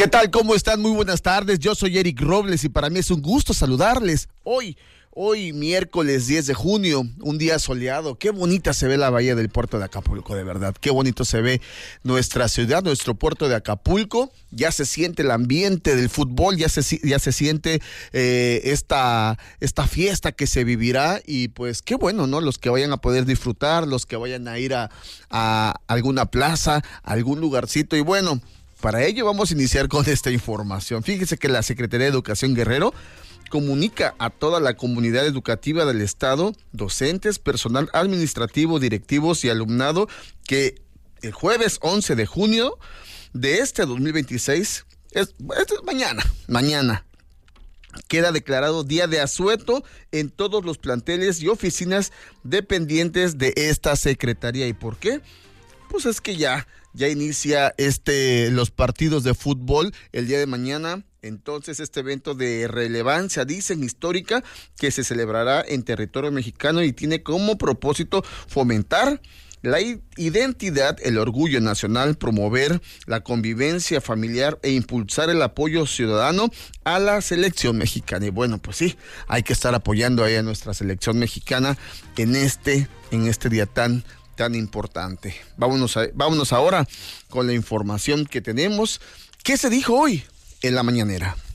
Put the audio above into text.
¿Qué tal? ¿Cómo están? Muy buenas tardes. Yo soy Eric Robles y para mí es un gusto saludarles. Hoy miércoles 10 de junio, un día soleado. Qué bonita se ve la bahía del puerto de Acapulco, de verdad. Qué bonito se ve nuestra ciudad, nuestro puerto de Acapulco. Ya se siente el ambiente del fútbol, ya se siente esta fiesta que se vivirá. Y pues qué bueno, ¿no? Los que vayan a poder disfrutar, los que vayan a ir a alguna plaza, a algún lugarcito. Y bueno, para ello vamos a iniciar con esta información. Fíjese que la Secretaría de Educación Guerrero comunica a toda la comunidad educativa del estado, docentes, personal administrativo, directivos y alumnado que el jueves 11 de junio de este 2026, esto es mañana, queda declarado día de asueto en todos los planteles y oficinas dependientes de esta secretaría. ¿Y por qué? Pues es que ya inicia los partidos de fútbol el día de mañana. Entonces este evento de relevancia, dicen, histórica, que se celebrará en territorio mexicano y tiene como propósito fomentar la identidad, el orgullo nacional, promover la convivencia familiar e impulsar el apoyo ciudadano a la selección mexicana. Y bueno, pues sí, hay que estar apoyando ahí a nuestra selección mexicana en este día tan importante. Vámonos ahora con la información que tenemos. ¿Qué se dijo hoy en la mañanera?